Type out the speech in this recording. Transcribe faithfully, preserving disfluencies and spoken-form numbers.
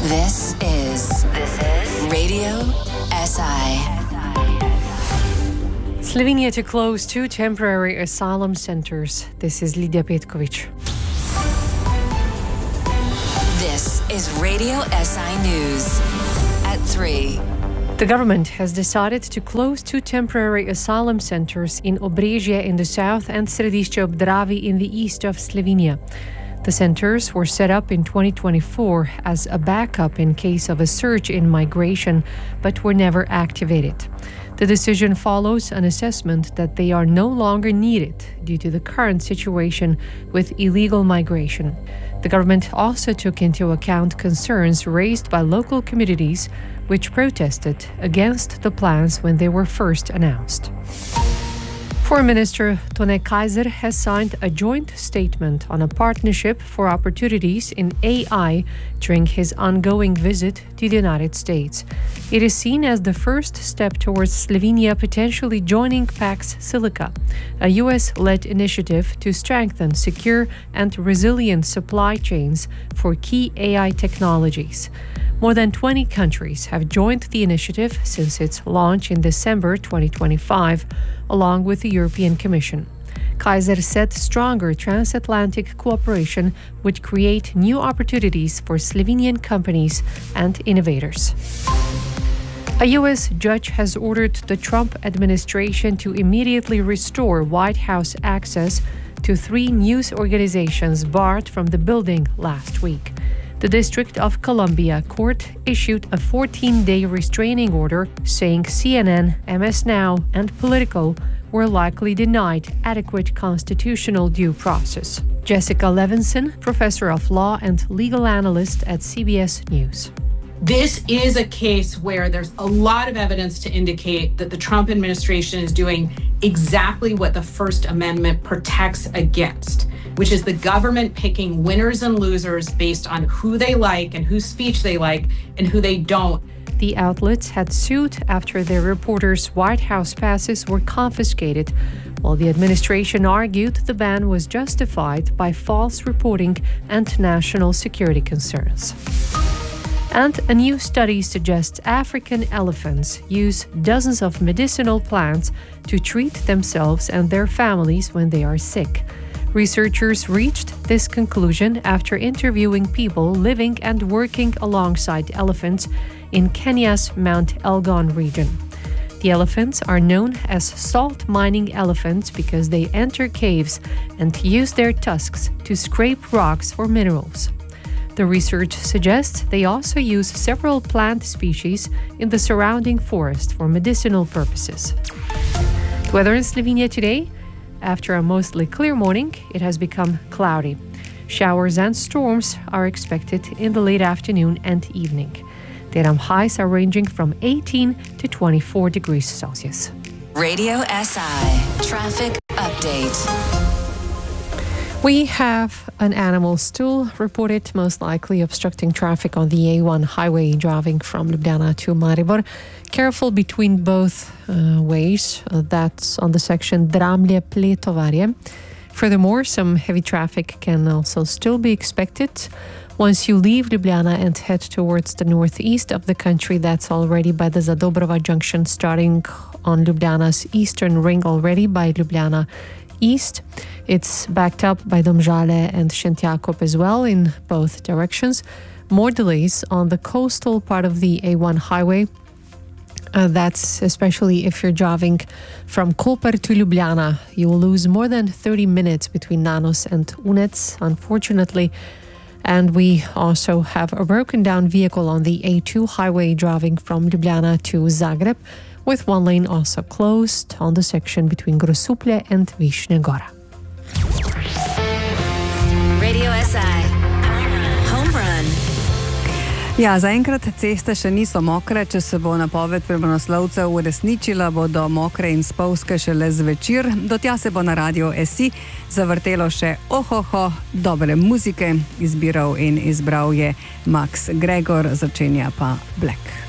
This is This is Radio S I. Slovenia to close two temporary asylum centers. This is Lidia Petkovic. This is Radio S I News at three. The government has decided to close two temporary asylum centers in Obrežje in the south and Središče ob Dravi in the east of Slovenia. The centers were set up in twenty twenty-four as a backup in case of a surge in migration, but were never activated. The decision follows an assessment that they are no longer needed due to the current situation with illegal migration. The government also took into account concerns raised by local communities which protested against the plans when they were first announced. Foreign Minister Tone Kaiser has signed a joint statement on a partnership for opportunities in A I during his ongoing visit to the United States. It is seen as the first step towards Slovenia potentially joining Pax Silica, a U S-led initiative to strengthen secure and resilient supply chains for key A I technologies. More than twenty countries have joined the initiative since its launch in December twenty twenty-five, along with the European Commission. Kaiser said stronger transatlantic cooperation would create new opportunities for Slovenian companies and innovators. A U S judge has ordered the Trump administration to immediately restore White House access to three news organizations barred from the building last week. The District of Columbia Court issued a fourteen-day restraining order saying C N N, M S Now, and Politico were likely denied adequate constitutional due process. Jessica Levinson, professor of law and legal analyst at C B S News. This is a case where there's a lot of evidence to indicate that the Trump administration is doing exactly what the First Amendment protects against, which is the government picking winners and losers based on who they like and whose speech they like and who they don't. The outlets had sued after their reporters' White House passes were confiscated, while the administration argued the ban was justified by false reporting and national security concerns. And a new study suggests African elephants use dozens of medicinal plants to treat themselves and their families when they are sick. Researchers reached this conclusion after interviewing people living and working alongside elephants in Kenya's Mount Elgon region. The elephants are known as salt mining elephants because they enter caves and use their tusks to scrape rocks for minerals. The research suggests they also use several plant species in the surrounding forest for medicinal purposes. The weather in Slovenia today. After a mostly clear morning, it has become cloudy. Showers and storms are expected in the late afternoon and evening. Daytime highs are ranging from eighteen to twenty-four degrees Celsius. Radio S I Traffic Update. We have an animal stool reported most likely obstructing traffic on the A one highway driving from Ljubljana to Maribor. Careful between both uh, ways. Uh, that's on the section Dramlje-Pletovarje. Furthermore, some heavy traffic can also still be expected once you leave Ljubljana and head towards the northeast of the country. That's already by the Zadobrova junction, starting on Ljubljana's eastern ring already by Ljubljana East. It's backed up by Domžale and Šentjakov as well in both directions. More delays on the coastal part of the A one highway. Uh, that's especially if you're driving from Koper to Ljubljana. You will lose more than thirty minutes between Nanos and Unec, unfortunately. And we also have a broken down vehicle on the A two highway driving from Ljubljana to Zagreb, with one lane also closed on the section between Grosuplje and Višnja Gora. Radio S I Home Run. Ja, zaenkrat ceste še niso mokre. Če se bo napoved vremenoslovcev uresničila, bodo mokre in spolzke šele zvečer. Do tja se bo na Radio S I zavrtelo še ohoho dobre muzike. Izbiral in izbral je Max Gregor, začenja pa Black.